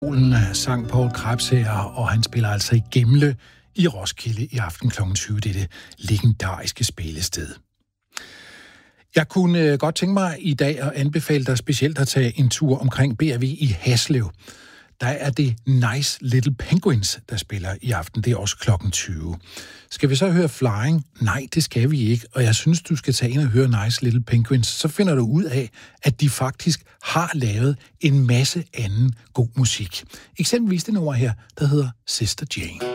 Polen sang Poul Krebs her, og han spiller altså i Gimle i Roskilde i aften kl. 20. Det er det legendariske spillested. Jeg kunne godt tænke mig i dag at anbefale dig specielt at tage en tur omkring BRV i Haslev. Der er det Nice Little Penguins, der spiller i aften. Det er også kl. 20. Skal vi så høre Flying? Nej, det skal vi ikke. Og jeg synes, du skal tage ind og høre Nice Little Penguins. Så finder du ud af, at de faktisk har lavet en masse anden god musik. Eksempelvis det nummer her, der hedder Sister Jane.